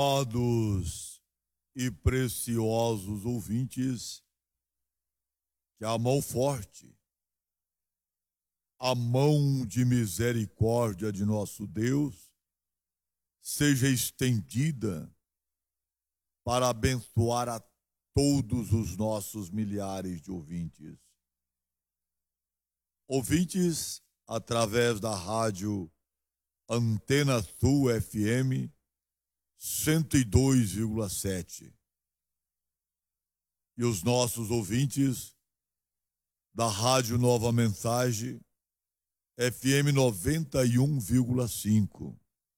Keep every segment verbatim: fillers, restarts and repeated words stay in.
Amados e preciosos ouvintes, que a mão forte, a mão de misericórdia de nosso Deus seja estendida para abençoar a todos os nossos milhares de ouvintes. Ouvintes através da rádio Antena Sul F M cento e dois vírgula sete. E os nossos ouvintes da Rádio Nova Mensagem F M noventa e um vírgula cinco.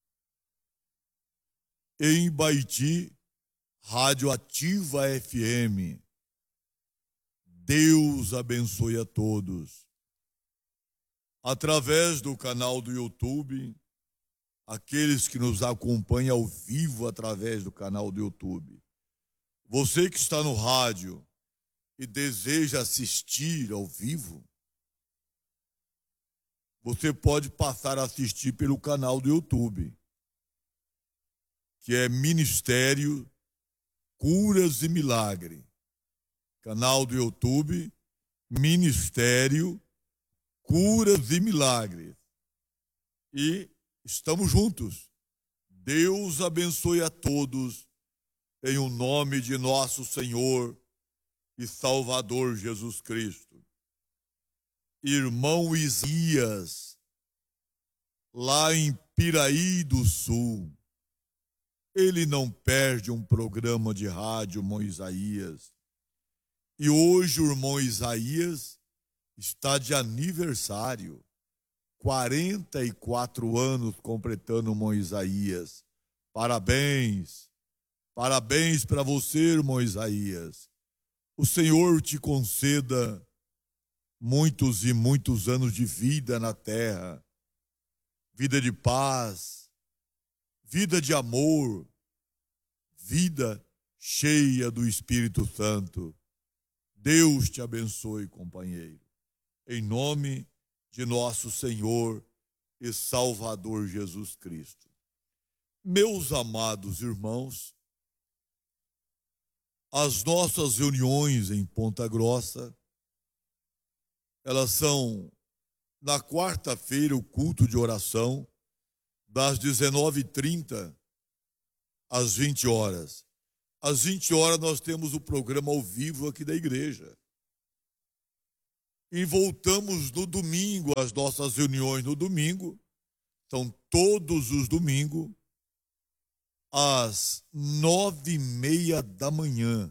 Em Baiti, Rádio Ativa F M. Deus abençoe a todos. Através do canal do YouTube, aqueles que nos acompanham ao vivo através do canal do YouTube. Você que está no rádio e deseja assistir ao vivo, você pode passar a assistir pelo canal do YouTube, que é Ministério Curas e Milagre. Canal do YouTube, Ministério Curas e Milagres. E estamos juntos. Deus abençoe a todos em o nome de nosso Senhor e Salvador Jesus Cristo. Irmão Isaías, lá em Piraí do Sul, ele não perde um programa de rádio, irmão Isaías. E hoje o irmão Isaías está de aniversário. quarenta e quatro anos completando o irmão Isaías. Parabéns. Parabéns para você, irmão Isaías. O Senhor te conceda muitos e muitos anos de vida na terra. Vida de paz, vida de amor, vida cheia do Espírito Santo. Deus te abençoe, companheiro. Em nome de nosso Senhor e Salvador Jesus Cristo. Meus amados irmãos, as nossas reuniões em Ponta Grossa, elas são na quarta-feira, o culto de oração, das dezenove e trinta às vinte horas. Às vinte horas nós temos o programa ao vivo aqui da igreja. E voltamos no domingo, as nossas reuniões no domingo, são todos os domingos, às nove e meia da manhã.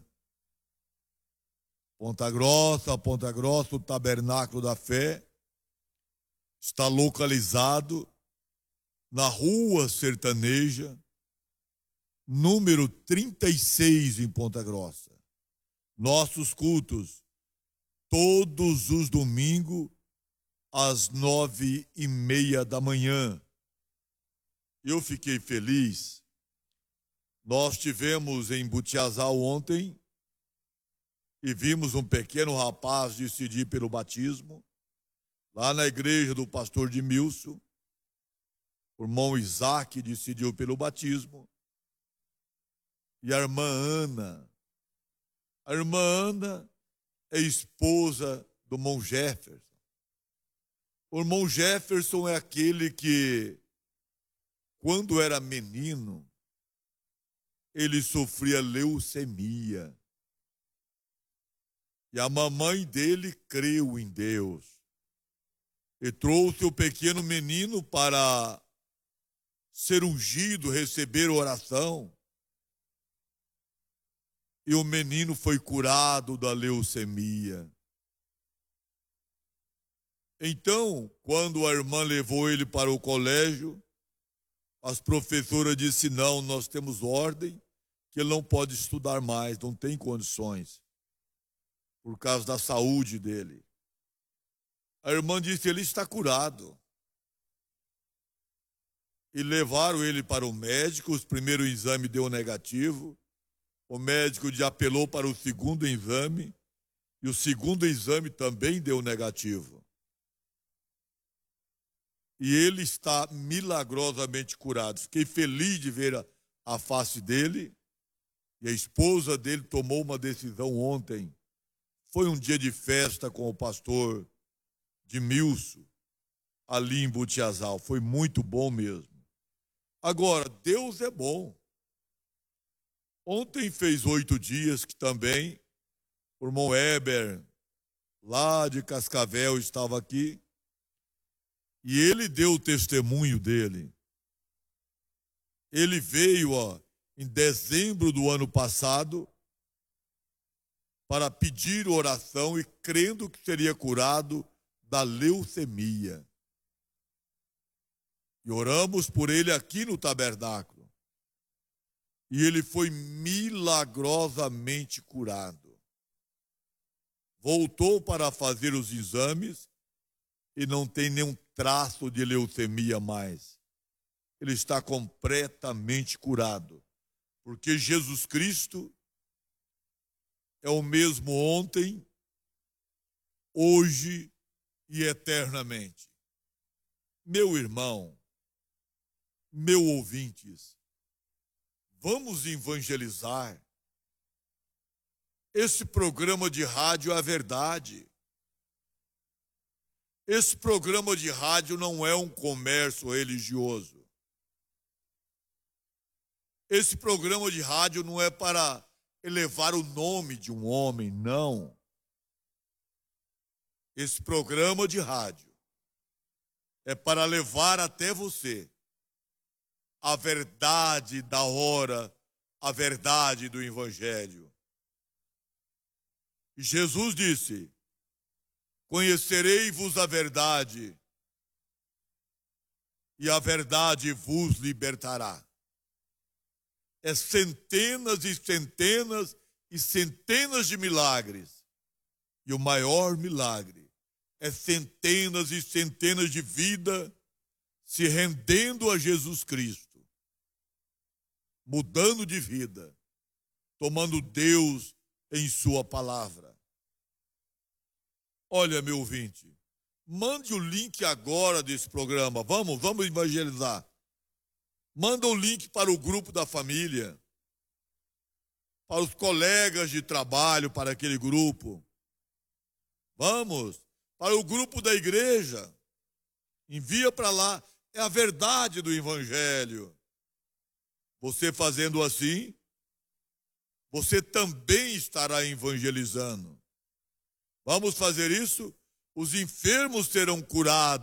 Ponta Grossa, Ponta Grossa, o Tabernáculo da Fé, está localizado na Rua Sertaneja, número trinta e seis, em Ponta Grossa. Nossos cultos, todos os domingos, às nove e meia da manhã. Eu fiquei feliz. Nós tivemos em Butiazal ontem e vimos um pequeno rapaz decidir pelo batismo, lá na igreja do pastor Edmilson. O irmão Isaac decidiu pelo batismo. E a irmã Ana. A irmã Ana é esposa do irmão Jefferson. O irmão Jefferson é aquele que, quando era menino, ele sofria leucemia. E a mamãe dele creu em Deus. E trouxe o pequeno menino para ser ungido, receber oração. E o menino foi curado da leucemia. Então, quando a irmã levou ele para o colégio, as professoras disseram: não, nós temos ordem que ele não pode estudar mais, não tem condições, por causa da saúde dele. A irmã disse: ele está curado. E levaram ele para o médico, o primeiro exame deu negativo. O médico já apelou para o segundo exame, e o segundo exame também deu negativo. E ele está milagrosamente curado. Fiquei feliz de ver a, a face dele, e a esposa dele tomou uma decisão ontem. Foi um dia de festa com o pastor Dimilson, ali em Butiazal. Foi muito bom mesmo. Agora, Deus é bom. Ontem fez oito dias que também o irmão Heber, lá de Cascavel, estava aqui, e ele deu o testemunho dele. Ele veio, ó, em dezembro do ano passado para pedir oração e crendo que seria curado da leucemia. E oramos por ele aqui no tabernáculo. E ele foi milagrosamente curado. Voltou para fazer os exames e não tem nenhum traço de leucemia mais. Ele está completamente curado. Porque Jesus Cristo é o mesmo ontem, hoje e eternamente. Meu irmão, meu ouvintes, vamos evangelizar. Esse programa de rádio é a verdade. Esse programa de rádio não é um comércio religioso. Esse programa de rádio não é para elevar o nome de um homem, não. Esse programa de rádio é para levar até você a verdade da hora, a verdade do Evangelho. E Jesus disse: conhecerei-vos a verdade, e a verdade vos libertará. É centenas e centenas e centenas de milagres. E o maior milagre é centenas e centenas de vidas se rendendo a Jesus Cristo, mudando de vida, tomando Deus em sua palavra. Olha, meu ouvinte, mande o link agora desse programa. Vamos, vamos evangelizar. Manda o link para o grupo da família, para os colegas de trabalho, para aquele grupo. Vamos, para o grupo da igreja. Envia para lá. É a verdade do Evangelho. Você fazendo assim, você também estará evangelizando. Vamos fazer isso? Os enfermos serão curados.